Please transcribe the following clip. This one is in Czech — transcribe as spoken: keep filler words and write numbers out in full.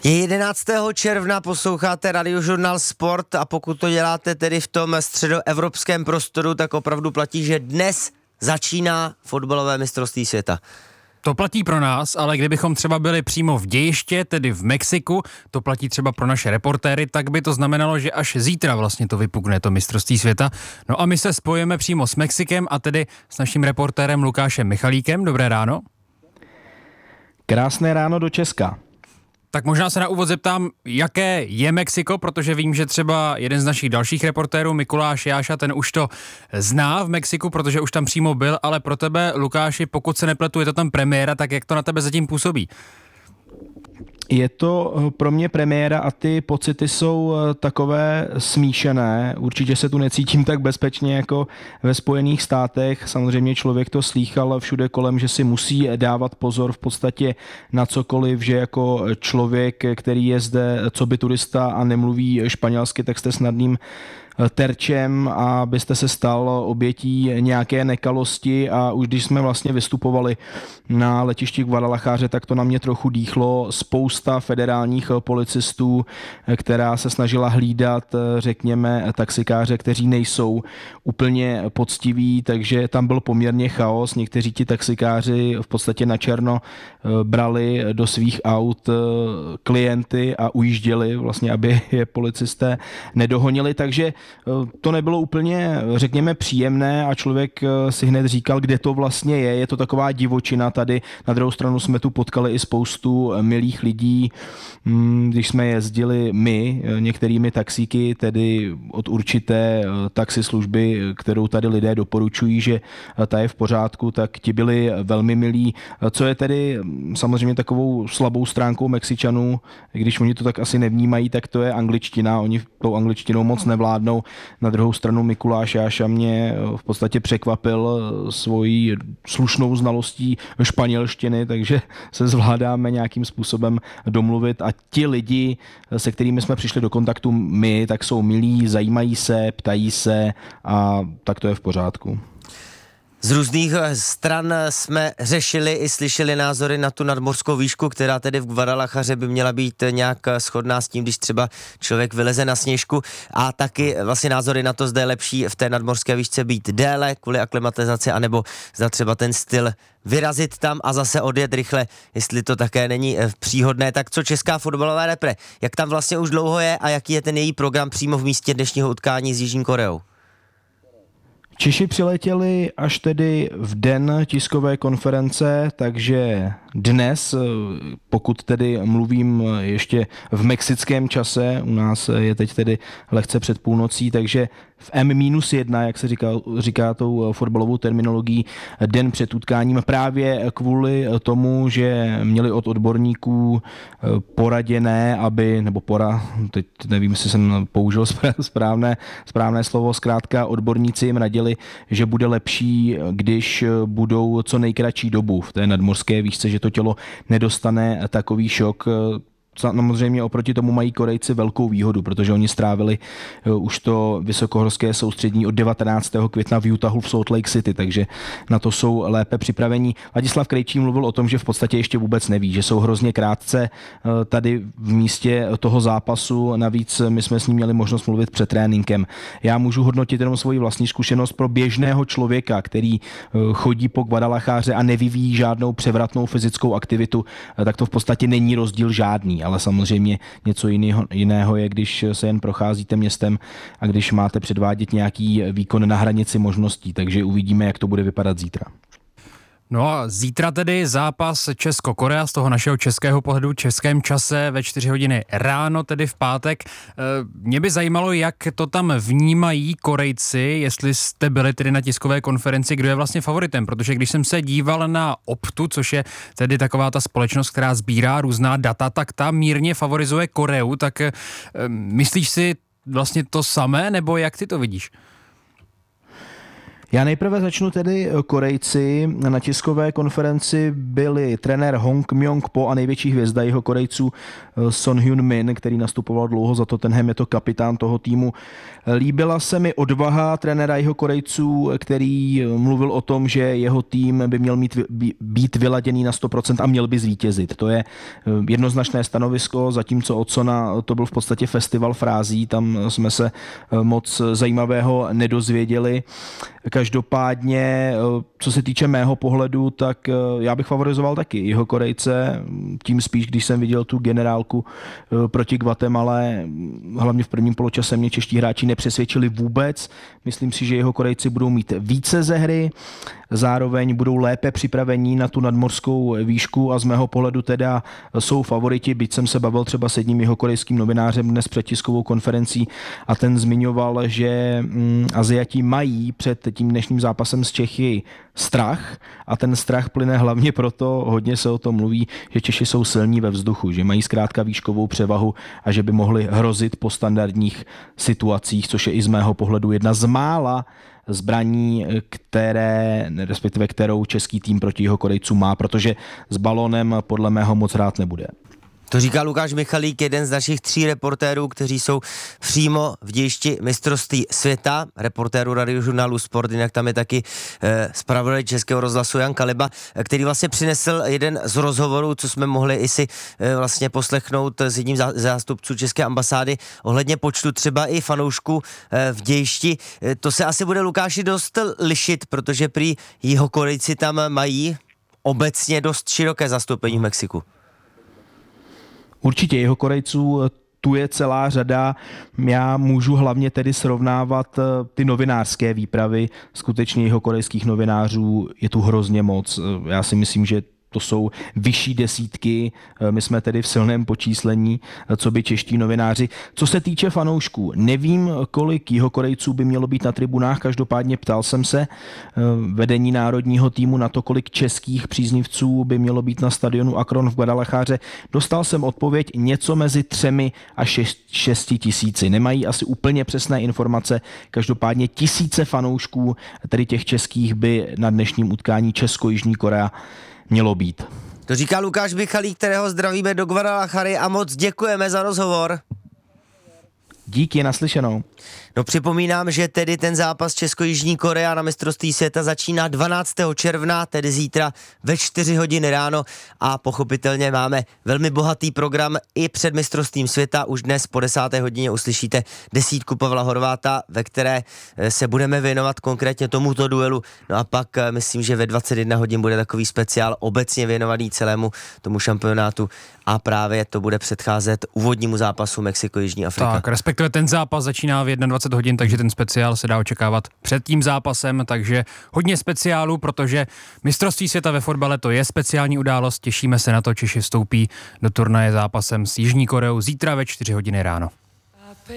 Je jedenáctého června, posloucháte Radiožurnál Sport a pokud to děláte tedy v tom středoevropském prostoru, tak opravdu platí, že dnes začíná fotbalové mistrovství světa. To platí pro nás, ale kdybychom třeba byli přímo v dějiště, tedy v Mexiku, to platí třeba pro naše reportéry, tak by to znamenalo, že až zítra vlastně to vypukne, to mistrovství světa. No a my se spojíme přímo s Mexikem a tedy s naším reportérem Lukášem Michalíkem. Dobré ráno. Krásné ráno do Česka. Tak možná se na úvod zeptám, jaké je Mexiko, protože vím, že třeba jeden z našich dalších reportérů, Mikuláš Jáša, ten už to zná v Mexiku, protože už tam přímo byl, ale pro tebe, Lukáši, pokud se nepletu, je to tam premiéra, tak jak to na tebe zatím působí? Je to pro mě premiéra a ty pocity jsou takové smíšené. Určitě se tu necítím tak bezpečně jako ve Spojených státech. Samozřejmě člověk to slýchal všude kolem, že si musí dávat pozor v podstatě na cokoliv, že jako člověk, který je zde coby turista a nemluví španělsky, tak jste snadným terčem a byste se stal obětí nějaké nekalosti a už když jsme vlastně vystupovali na letišti Guadalajáře, tak to na mě trochu dýchlo. Spousta federálních policistů, která se snažila hlídat, řekněme, taxikáře, kteří nejsou úplně poctiví, takže tam byl poměrně chaos. Někteří ti taxikáři v podstatě na černo brali do svých aut klienty a ujížděli vlastně, aby je policisté nedohonili, takže to nebylo úplně, řekněme, příjemné a člověk si hned říkal, kde to vlastně je. Je to taková divočina tady. Na druhou stranu jsme tu potkali i spoustu milých lidí, když jsme jezdili my některými taxíky, tedy od určité taxislužby, kterou tady lidé doporučují, že ta je v pořádku, tak ti byli velmi milí. Co je tedy samozřejmě takovou slabou stránkou Mexičanů, když oni to tak asi nevnímají, tak to je angličtina. Oni tou angličtinou moc nevládnou. Na druhou stranu Mikuláš Jáša mě v podstatě překvapil svojí slušnou znalostí španělštiny, takže se zvládáme nějakým způsobem domluvit a ti lidi, se kterými jsme přišli do kontaktu my, tak jsou milí, zajímají se, ptají se a tak to je v pořádku. Z různých stran jsme řešili i slyšeli názory na tu nadmořskou výšku, která tedy v Guadalajáře by měla být nějak shodná s tím, když třeba člověk vyleze na sněžku, a taky vlastně názory na to, zda je lepší v té nadmořské výšce být déle kvůli aklimatizaci, anebo zda třeba ten styl vyrazit tam a zase odjet rychle, jestli to také není příhodné. Tak co česká fotbalová repre, jak tam vlastně už dlouho je a jaký je ten její program přímo v místě dnešního utkání s Jižní Koreou? Češi přiletěli až tedy v den tiskové konference, takže dnes, pokud tedy mluvím ještě v mexickém čase, u nás je teď tedy lehce před půlnocí, takže v M minus jedna, jak se říká, říká tou fotbalovou terminologií, den před utkáním, právě kvůli tomu, že měli od odborníků poraděné, aby, nebo pora, teď nevím, jestli jsem použil správné, správné slovo, zkrátka odborníci jim radili, že bude lepší, když budou co nejkratší dobu v té nadmořské výšce, že to tělo nedostane takový šok. Samozřejmě oproti tomu mají Korejci velkou výhodu, protože oni strávili už to vysokohorské soustřední od devatenáctého května v Utahu v Salt Lake City, takže na to jsou lépe připravení. Ladislav Krejčí mluvil o tom, že v podstatě ještě vůbec neví, že jsou hrozně krátce tady v místě toho zápasu. Navíc my jsme s ním měli možnost mluvit před tréninkem. Já můžu hodnotit jenom svoji vlastní zkušenost pro běžného člověka, který chodí po Guadalajáře a nevyvíjí žádnou převratnou fyzickou aktivitu, tak to v podstatě není rozdíl žádný. Ale samozřejmě něco jiného, jiného je, když se jen procházíte městem a když máte předvádět nějaký výkon na hranici možností, takže uvidíme, jak to bude vypadat zítra. No a zítra tedy zápas Česko-Korea z toho našeho českého pohledu, českém čase ve čtyři hodiny ráno, tedy v pátek. Mě by zajímalo, jak to tam vnímají Korejci, jestli jste byli tedy na tiskové konferenci, kdo je vlastně favoritem, protože když jsem se díval na Optu, což je tedy taková ta společnost, která sbírá různá data, tak ta mírně favorizuje Koreu, tak myslíš si vlastně to samé, nebo jak ty to vidíš? Já nejprve začnu tedy Korejci. Na tiskové konferenci byli trenér Hong Myong-po a největší hvězda jeho Korejců Son Heung-min, který nastupoval dlouho za Tottenham, je to kapitán toho týmu. Líbila se mi odvaha trenéra jeho Korejců, který mluvil o tom, že jeho tým by měl mít, být vyladěný na sto procent a měl by zvítězit. To je jednoznačné stanovisko, zatímco od Sona to byl v podstatě festival frází, tam jsme se moc zajímavého nedozvěděli. Každopádně, co se týče mého pohledu, tak já bych favorizoval taky jeho Korejce, tím spíš, když jsem viděl tu generálku proti Guatemale, hlavně v prvním poločase mě čeští hráči nepřesvědčili vůbec. Myslím si, že jeho Korejci budou mít více ze hry, zároveň budou lépe připravení na tu nadmořskou výšku a z mého pohledu teda jsou favoriti, byť jsem se bavil třeba s jedním jeho korejským novinářem dnes před tiskovou konferencí a ten zmiňoval, že mm, Aziati mají před tím dnešním zápasem s Čechy strach a ten strach plyne hlavně proto, hodně se o tom mluví, že Češi jsou silní ve vzduchu, že mají zkrátka výškovou převahu a že by mohli hrozit po standardních situacích, což je i z mého pohledu jedna z mála zbraní, které, respektive kterou český tým proti jeho Korejcům má, protože s balónem podle mého moc hrát nebude. To říká Lukáš Michalík, jeden z našich tří reportérů, kteří jsou přímo v dějišti mistrovství světa, reportéru Radiožurnálu Sport, jinak tam je taky eh, zpravodaj Českého rozhlasu Jan Kaliba, který vlastně přinesl jeden z rozhovorů, co jsme mohli i si eh, vlastně poslechnout s jedním zá, zástupců České ambasády ohledně počtu třeba i fanoušků eh, v dějišti. Eh, to se asi bude, Lukáši, dost lišit, protože prý jeho Korejci tam mají obecně dost široké zastoupení v Mexiku. Určitě jeho Korejců tu je celá řada. Já můžu hlavně tedy srovnávat ty novinářské výpravy. Skutečně jeho korejských novinářů je tu hrozně moc. Já si myslím, že to jsou vyšší desítky, my jsme tedy v silném počíslení, co by čeští novináři. Co se týče fanoušků, nevím, kolik jihokorejců by mělo být na tribunách, každopádně ptal jsem se vedení národního týmu na to, kolik českých příznivců by mělo být na stadionu Akron v Guadalajáře. Dostal jsem odpověď něco mezi třemi a šest, šesti tisíci. Nemají asi úplně přesné informace, každopádně tisíce fanoušků, tedy těch českých, by na dnešním utkání Česko-Jižní Korea mělo být. To říká Lukáš Michalík, kterého zdravíme do Guadalajary a moc děkujeme za rozhovor. Díky, naslyšenou. No připomínám, že tedy ten zápas Česko-Jižní Korea na mistrovství světa začíná dvanáctého června, tedy zítra ve čtyři hodiny ráno a pochopitelně máme velmi bohatý program i před mistrovstvím světa. Už dnes po desáté hodině uslyšíte desítku Pavla Horváta, ve které se budeme věnovat konkrétně tomuto duelu. No a pak myslím, že ve dvacet jedna hodin bude takový speciál obecně věnovaný celému tomu šampionátu a právě to bude předcházet úvodnímu zápasu Mexiko-Jižní Afrika. Tak, respektive ten zápas začíná v dvacet jedna hodin, takže ten speciál se dá očekávat před tím zápasem, takže hodně speciálů, protože mistrovství světa ve fotbale to je speciální událost, těšíme se na to, Češi vstoupí do turnaje zápasem s Jižní Koreou zítra ve čtyři hodiny ráno.